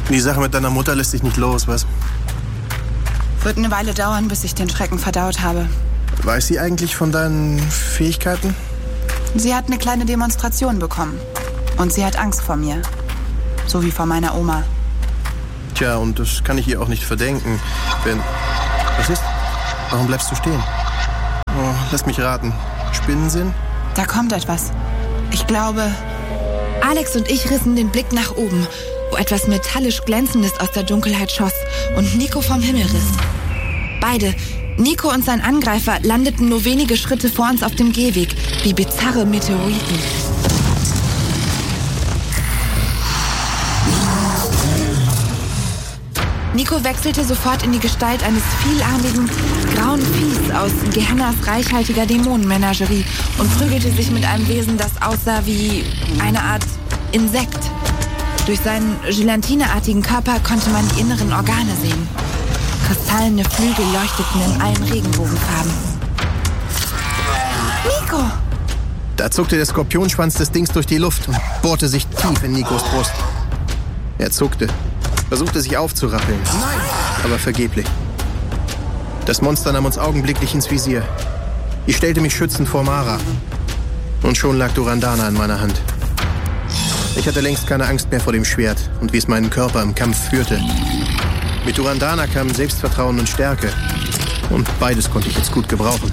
Die Sache mit deiner Mutter lässt sich nicht los, was? Wird eine Weile dauern, bis ich den Schrecken verdaut habe. Weiß sie eigentlich von deinen Fähigkeiten? Sie hat eine kleine Demonstration bekommen. Und sie hat Angst vor mir. So wie vor meiner Oma. Tja, und das kann ich ihr auch nicht verdenken. Was ist? Warum bleibst du stehen? Oh, lass mich raten. Spinnensinn? Da kommt etwas. Ich glaube... Alex und ich rissen den Blick nach oben, wo etwas metallisch Glänzendes aus der Dunkelheit schoss und Nico vom Himmel riss. Beide, Nico und sein Angreifer, landeten nur wenige Schritte vor uns auf dem Gehweg, wie bizarre Meteoriten. Nico wechselte sofort in die Gestalt eines vielarmigen, grauen Viehs aus Gehennas reichhaltiger Dämonenmenagerie und prügelte sich mit einem Wesen, das aussah wie eine Art Insekt. Durch seinen gelatineartigen Körper konnte man die inneren Organe sehen. Kristallene Flügel leuchteten in allen Regenbogenfarben. Nico! Da zuckte der Skorpionschwanz des Dings durch die Luft und bohrte sich tief in Nikos Brust. Er zuckte, versuchte sich aufzurappeln, aber vergeblich. Das Monster nahm uns augenblicklich ins Visier. Ich stellte mich schützend vor Mara. Und schon lag Durandana in meiner Hand. Ich hatte längst keine Angst mehr vor dem Schwert und wie es meinen Körper im Kampf führte. Mit Durandana kamen Selbstvertrauen und Stärke. Und beides konnte ich jetzt gut gebrauchen.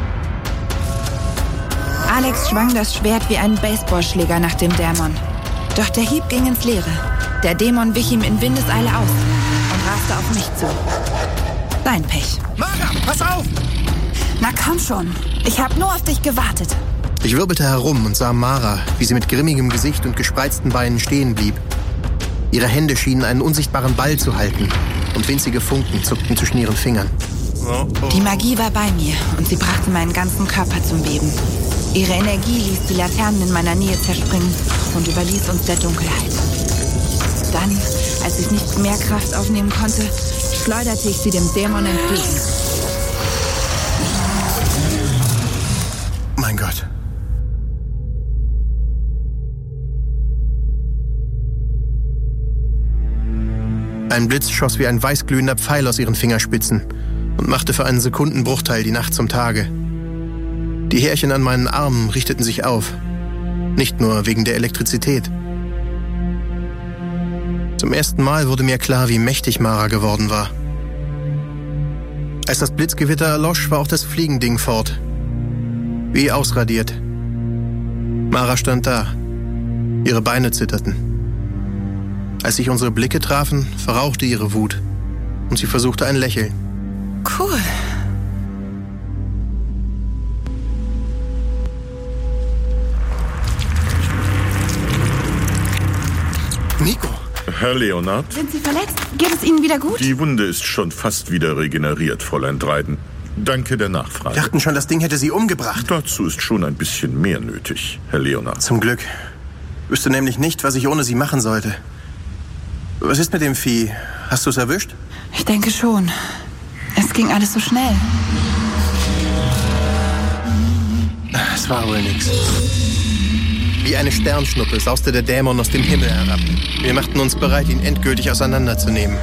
Alex schwang das Schwert wie einen Baseballschläger nach dem Dämon. Doch der Hieb ging ins Leere. Der Dämon wich ihm in Windeseile aus und raste auf mich zu. Sein Pech. Mara, pass auf! Na komm schon, ich habe nur auf dich gewartet. Ich wirbelte herum und sah Mara, wie sie mit grimmigem Gesicht und gespreizten Beinen stehen blieb. Ihre Hände schienen einen unsichtbaren Ball zu halten und winzige Funken zuckten zwischen ihren Fingern. Die Magie war bei mir und sie brachte meinen ganzen Körper zum Beben. Ihre Energie ließ die Laternen in meiner Nähe zerspringen und überließ uns der Dunkelheit. Dann, als ich nicht mehr Kraft aufnehmen konnte, schleuderte ich sie dem Dämon entgegen. Mein Gott. Ein Blitz schoss wie ein weißglühender Pfeil aus ihren Fingerspitzen und machte für einen Sekundenbruchteil die Nacht zum Tage. Die Härchen an meinen Armen richteten sich auf. Nicht nur wegen der Elektrizität. Zum ersten Mal wurde mir klar, wie mächtig Mara geworden war. Als das Blitzgewitter erlosch, war auch das Fliegending fort. Wie ausradiert. Mara stand da. Ihre Beine zitterten. Als sich unsere Blicke trafen, verrauchte ihre Wut. Und sie versuchte ein Lächeln. Cool. Nico! Herr Leonard? Sind Sie verletzt? Geht es Ihnen wieder gut? Die Wunde ist schon fast wieder regeneriert, Fräulein Dryden. Danke der Nachfrage. Wir dachten schon, das Ding hätte sie umgebracht. Dazu ist schon ein bisschen mehr nötig, Herr Leonard. Zum Glück. Wüsste nämlich nicht, was ich ohne sie machen sollte. Was ist mit dem Vieh? Hast du es erwischt? Ich denke schon. Es ging alles so schnell. Es war wohl nix. Wie eine Sternschnuppe sauste der Dämon aus dem Himmel herab. Wir machten uns bereit, ihn endgültig auseinanderzunehmen.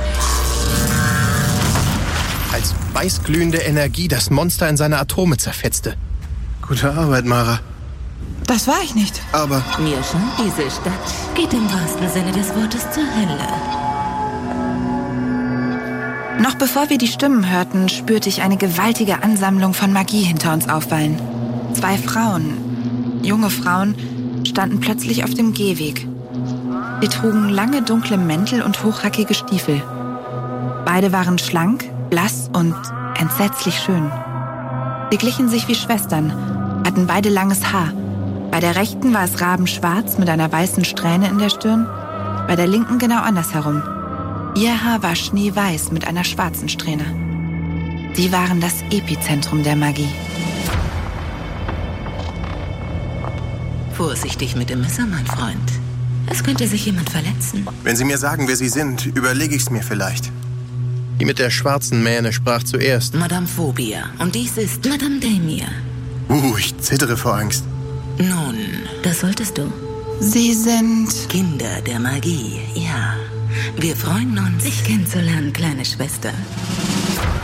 Als weißglühende Energie das Monster in seine Atome zerfetzte. Gute Arbeit, Mara. Das war ich nicht. Aber Mir scheint, diese Stadt geht im wahrsten Sinne des Wortes zur Hölle. Noch bevor wir die Stimmen hörten, spürte ich eine gewaltige Ansammlung von Magie hinter uns aufwallen. 2 Frauen, junge Frauen, standen plötzlich auf dem Gehweg. Sie trugen lange dunkle Mäntel und hochhackige Stiefel. Beide waren schlank, blass und entsetzlich schön. Sie glichen sich wie Schwestern, hatten beide langes Haar. Bei der rechten war es rabenschwarz mit einer weißen Strähne in der Stirn, bei der linken genau andersherum. Ihr Haar war schneeweiß mit einer schwarzen Strähne. Sie waren das Epizentrum der Magie. Vorsichtig mit dem Messer, mein Freund. Es könnte sich jemand verletzen. wenn Sie mir sagen, wer Sie sind, überlege ich's mir vielleicht. Die mit der schwarzen Mähne sprach zuerst. Madame Phobia. Und dies ist Madame Damia. Ich zittere vor Angst. Nun, das solltest du. Sie sind... Kinder der Magie, ja. Wir freuen uns, dich kennenzulernen, kleine Schwester.